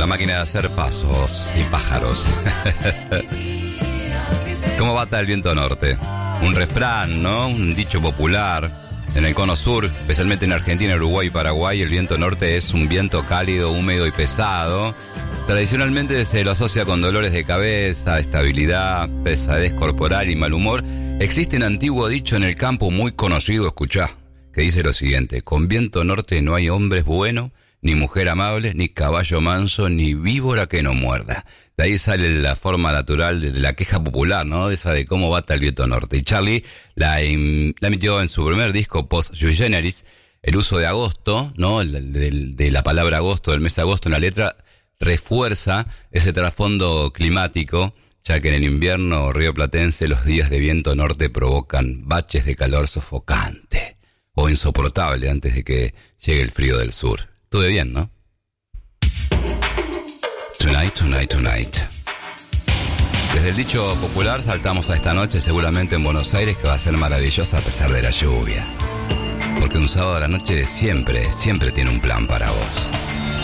La máquina de hacer pasos y pájaros. ¿Cómo bata el viento norte? Un refrán, ¿no? Un dicho popular. En el cono sur, especialmente en Argentina, Uruguay y Paraguay, el viento norte es un viento cálido, húmedo y pesado. Tradicionalmente se lo asocia con dolores de cabeza, estabilidad, pesadez corporal y mal humor. Existe un antiguo dicho en el campo muy conocido, escuchá, que dice lo siguiente: con viento norte no hay hombres buenos, ni mujer amable, ni caballo manso, ni víbora que no muerda. De ahí sale la forma natural de la queja popular, ¿no? De esa de cómo bata el viento norte. Y Charlie la emitió en su primer disco, Post Sui Generis. El uso de agosto, ¿no? De la palabra agosto, del mes de agosto en la letra, refuerza ese trasfondo climático, ya que en el invierno rioplatense los días de viento norte provocan baches de calor sofocante o insoportable antes de que llegue el frío del sur. Estuve bien, ¿no? Tonight, tonight, tonight. Desde el dicho popular saltamos a esta noche, seguramente en Buenos Aires, que va a ser maravillosa a pesar de la lluvia. Porque un sábado a la noche siempre tiene un plan para vos.